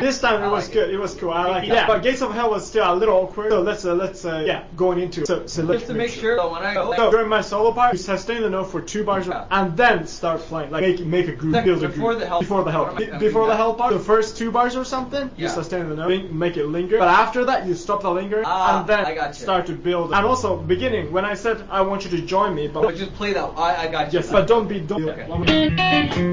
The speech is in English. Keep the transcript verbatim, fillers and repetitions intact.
this time it was like good. it. It was cool. I like it. Yeah. Yeah, but Gates of Hell was still a little awkward. So let's uh, let's uh, yeah going into it. So, so let's Just to make sure. So when I go, So during my solo part, you sustain the note for two bars Yeah. and then start playing. Like make make a group, Sec- build a before group. the hell- before the hell. what am I- Be- I'm before doing the that. hell part, the first two bars or something, you Yeah. sustain the note, make it linger. But after that, you stop the linger Ah, and then I gotcha. start to build. And also beginning when I said I want you to join me, but but just play that. I I got you. yes, but don't be don't. Okay.